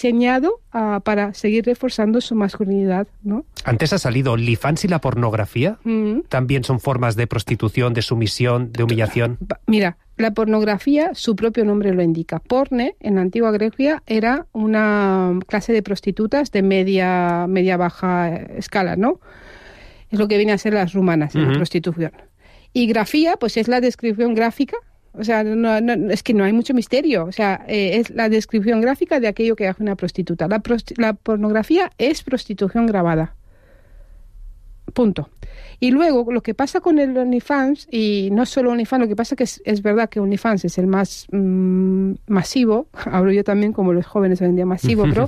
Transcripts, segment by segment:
diseñado para seguir reforzando su masculinidad, ¿no? Antes ha salido OnlyFans y la pornografía. También son formas de prostitución, de sumisión, de humillación. Mira, la pornografía, su propio nombre lo indica. Porne, en la antigua Grecia, era una clase de prostitutas de media-baja escala, ¿no? Es lo que viene a ser las rumanas en la prostitución. Y grafía, pues es la descripción gráfica. O sea, es que no hay mucho misterio. O sea, es la descripción gráfica de aquello que hace una prostituta. La pornografía es prostitución grabada. Punto. Y luego, lo que pasa con el OnlyFans, y no solo OnlyFans, lo que pasa que es verdad que OnlyFans es el más masivo, hablo yo también como los jóvenes hoy en día masivo, pero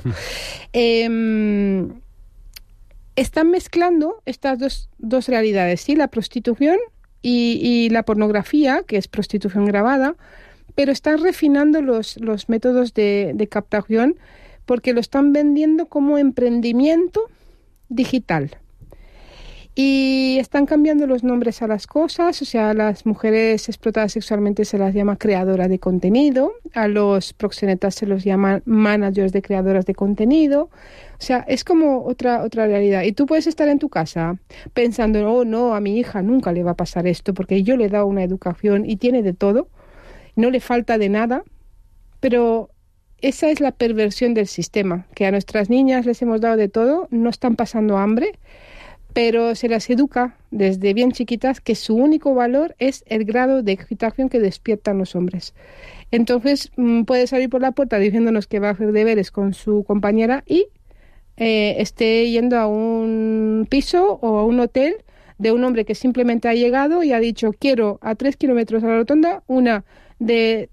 están mezclando estas dos realidades, ¿sí? La prostitución y la pornografía, que es prostitución grabada, pero están refinando los métodos de captación porque lo están vendiendo como emprendimiento digital. Y están cambiando los nombres a las cosas, o sea, a las mujeres explotadas sexualmente se las llama creadoras de contenido, a los proxenetas se los llama managers de creadoras de contenido, o sea, es como otra realidad. Y tú puedes estar en tu casa pensando, oh no, a mi hija nunca le va a pasar esto porque yo le he dado una educación y tiene de todo, no le falta de nada, pero esa es la perversión del sistema, que a nuestras niñas les hemos dado de todo, no están pasando hambre, pero se las educa desde bien chiquitas que su único valor es el grado de excitación que despiertan los hombres. Entonces puede salir por la puerta diciéndonos que va a hacer deberes con su compañera y esté yendo a un piso o a un hotel de un hombre que simplemente ha llegado y ha dicho quiero a 3 kilómetros a la rotonda una de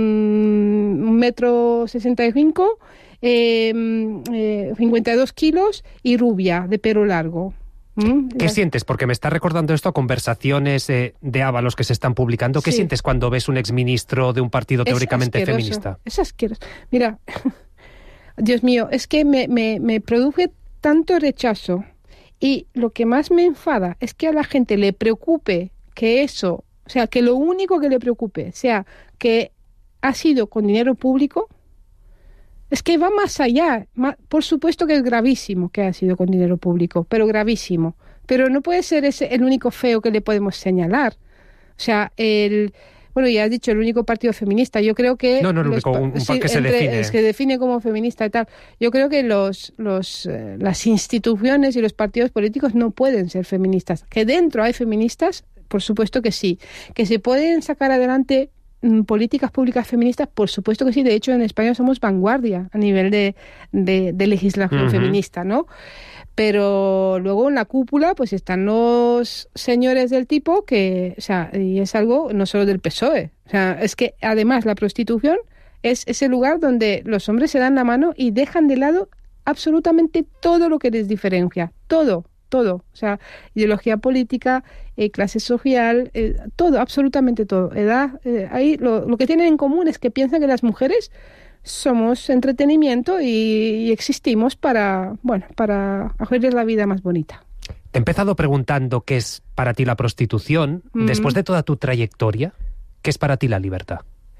1,65 m, 52 kilos y rubia, de pelo largo. ¿Qué sientes? Porque me está recordando esto a conversaciones de Ábalos que se están publicando. ¿Qué sientes cuando ves un exministro de un partido teóricamente feminista? Es asqueroso. Mira, Dios mío, es que me produce tanto rechazo. Y lo que más me enfada es que a la gente le preocupe que eso, o sea, que lo único que le preocupe sea que ha sido con dinero público. Es que va más allá. Por supuesto que es gravísimo que ha sido con dinero público, pero gravísimo. Pero no puede ser ese el único feo que le podemos señalar. O sea, bueno, ya has dicho, el único partido feminista. Yo creo que... No, el único, que se define. Es que define como feminista y tal. Yo creo que las instituciones y los partidos políticos no pueden ser feministas. Que dentro hay feministas, por supuesto que sí. Que se pueden sacar adelante políticas públicas feministas, por supuesto que sí. De hecho, en España somos vanguardia a nivel de legislación feminista, ¿no? Pero luego en la cúpula pues están los señores del tipo que, o sea, y es algo no solo del PSOE. O sea, es que además la prostitución es ese lugar donde los hombres se dan la mano y dejan de lado absolutamente todo lo que les diferencia. Todo. O sea, ideología política, clase social, todo, absolutamente todo. Edad, ahí lo que tienen en común es que piensan que las mujeres somos entretenimiento y existimos para hacerles la vida más bonita. Te he empezado preguntando qué es para ti la prostitución. Después de toda tu trayectoria, ¿qué es para ti la libertad?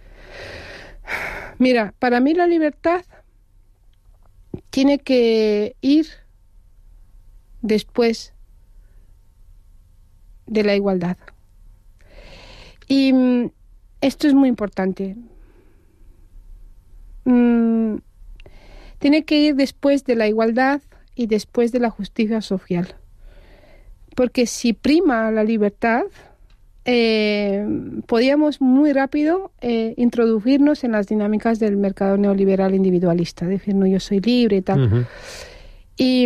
Mira, para mí la libertad tiene que ir después de la igualdad. Y esto es muy importante. Tiene que ir después de la igualdad y después de la justicia social. Porque si prima la libertad, podíamos muy rápido introducirnos en las dinámicas del mercado neoliberal individualista. Decir, no, yo soy libre y tal. Y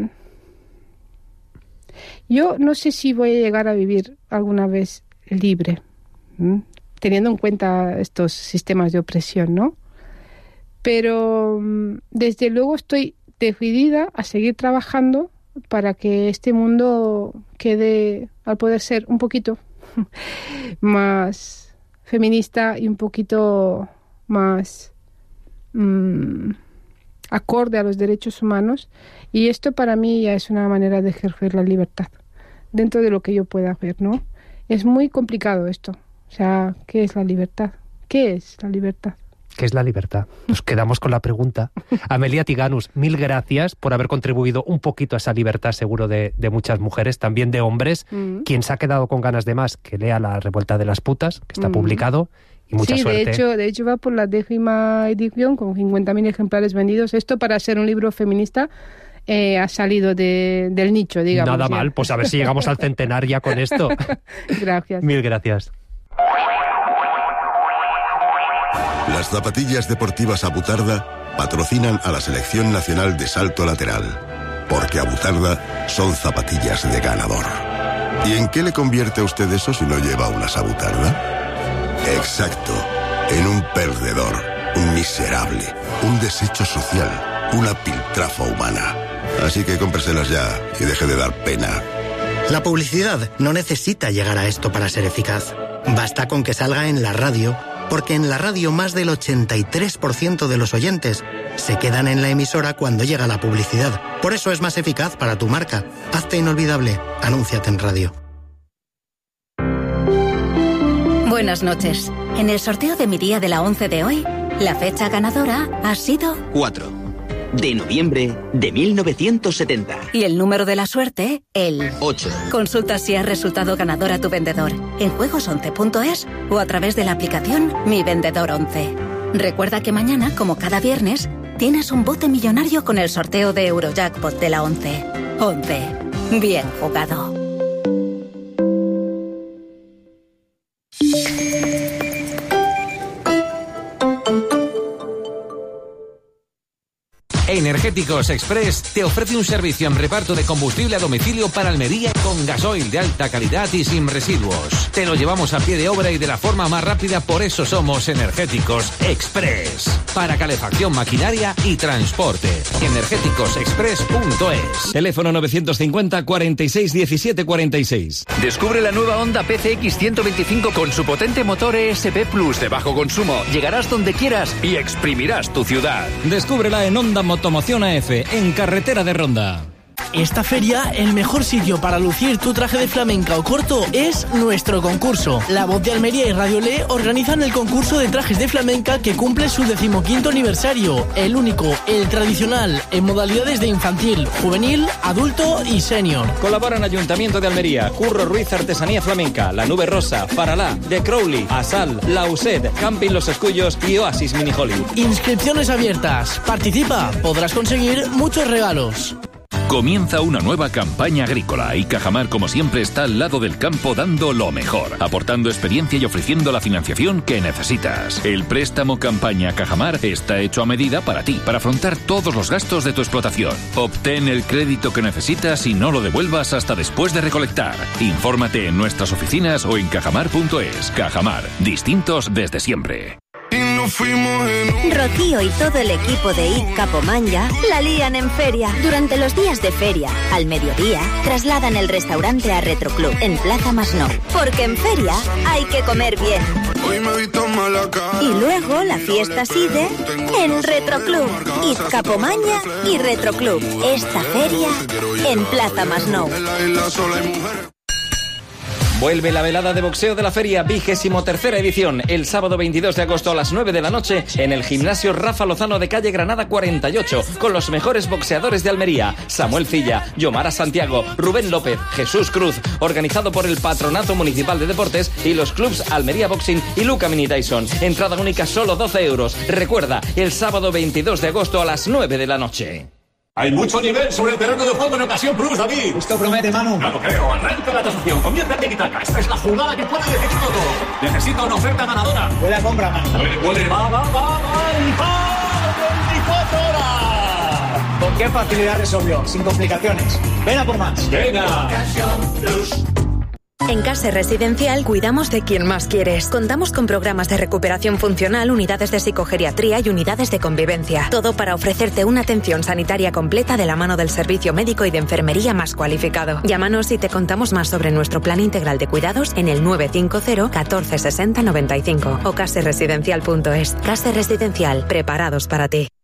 yo no sé si voy a llegar a vivir alguna vez libre, teniendo en cuenta estos sistemas de opresión, ¿no? Pero desde luego estoy decidida a seguir trabajando para que este mundo quede, al poder ser, un poquito más feminista y un poquito más acorde a los derechos humanos. Y esto para mí ya es una manera de ejercer la libertad dentro de lo que yo pueda hacer, ¿no? Es muy complicado esto. O sea, ¿qué es la libertad? ¿Qué es la libertad? ¿Qué es la libertad? Nos quedamos con la pregunta. Amelia Tiganus, 1000 gracias por haber contribuido un poquito a esa libertad, seguro, de muchas mujeres, también de hombres. Quien se ha quedado con ganas de más, que lea La revuelta de las putas, que está publicado, y mucha suerte. De hecho va por la 10ª edición, con 50.000 ejemplares vendidos. Esto, para ser un libro feminista, ha salido del nicho, digamos. Nada mal, pues a ver si llegamos al centenar ya con esto. Gracias. 1000 gracias. Las zapatillas deportivas Abutarda patrocinan a la Selección Nacional de Salto Lateral, porque Abutarda son zapatillas de ganador. ¿Y en qué le convierte a usted eso si no lleva unas Abutarda? Exacto, en un perdedor, un miserable, un desecho social, una piltrafa humana. Así que cómpreselas ya y deje de dar pena. La publicidad no necesita llegar a esto para ser eficaz. Basta con que salga en la radio, porque en la radio más del 83% de los oyentes se quedan en la emisora cuando llega la publicidad. Por eso es más eficaz para tu marca. Hazte inolvidable. Anúnciate en radio. Buenas noches. En el sorteo de mi día de la 11 de hoy, la fecha ganadora ha sido 4 de noviembre de 1970. Y el número de la suerte, el 8. Consulta si has resultado ganador a tu vendedor en juegos11.es o a través de la aplicación Mi Vendedor 11. Recuerda que mañana, como cada viernes, tienes un bote millonario con el sorteo de Eurojackpot de la 11. 11. Bien jugado. Energéticos Express te ofrece un servicio en reparto de combustible a domicilio para Almería con gasoil de alta calidad y sin residuos. Te lo llevamos a pie de obra y de la forma más rápida, por eso somos Energéticos Express. Para calefacción, maquinaria y transporte. Energéticosexpress.es. Teléfono 950 46 17 46. Descubre la nueva Honda PCX 125 con su potente motor ESP Plus de bajo consumo. Llegarás donde quieras y exprimirás tu ciudad. Descúbrela en Honda Motomoción AF, en Carretera de Ronda. Esta feria, el mejor sitio para lucir tu traje de flamenca o corto es nuestro concurso. La Voz de Almería y Radio Le organizan el concurso de trajes de flamenca que cumple su 15º aniversario. El único, el tradicional, en modalidades de infantil, juvenil, adulto y senior. Colaboran Ayuntamiento de Almería, Curro Ruiz Artesanía Flamenca, La Nube Rosa, Faralá, The Crowley, Asal, La USED, Camping Los Escullos y Oasis Mini Holly. Inscripciones abiertas. Participa, podrás conseguir muchos regalos. Comienza una nueva campaña agrícola y Cajamar, como siempre, está al lado del campo dando lo mejor, aportando experiencia y ofreciendo la financiación que necesitas. El préstamo Campaña Cajamar está hecho a medida para ti, para afrontar todos los gastos de tu explotación. Obtén el crédito que necesitas y no lo devuelvas hasta después de recolectar. Infórmate en nuestras oficinas o en cajamar.es. Cajamar, distintos desde siempre. Rocío y todo el equipo de IT Capomanya la lían en feria. Durante los días de feria, al mediodía, trasladan el restaurante a Retroclub, en Plaza Masnou. Porque en feria hay que comer bien. Y luego la fiesta sigue en Retroclub. IT Capomanya y Retroclub. Esta feria en Plaza Masnou. Vuelve la velada de boxeo de la feria, 23ª edición, el sábado 22 de agosto a las 9 de la noche en el gimnasio Rafa Lozano de calle Granada 48, con los mejores boxeadores de Almería: Samuel Cilla, Yomara Santiago, Rubén López, Jesús Cruz, organizado por el Patronato Municipal de Deportes y los clubs Almería Boxing y Luca Mini Tyson. Entrada única solo 12 euros. Recuerda, el sábado 22 de agosto a las 9 de la noche. Hay mucho nivel sobre el terreno de juego en Ocasión Plus, David. Esto promete, Manu. No lo creo. Arranca la tasación. Comienza el tiki-taka. Esta es la jugada que puede decidir todo. Necesita una oferta ganadora. Buena compra, Manu. Puede. Va. 24 horas. ¿Con qué facilidad resolvió? Sin complicaciones. Ven a por más. Venga. Ocasión Plus. En Case Residencial cuidamos de quien más quieres. Contamos con programas de recuperación funcional, unidades de psicogeriatría y unidades de convivencia. Todo para ofrecerte una atención sanitaria completa de la mano del servicio médico y de enfermería más cualificado. Llámanos y te contamos más sobre nuestro plan integral de cuidados en el 950 14 60 95 o caseresidencial.es. Case Residencial, preparados para ti.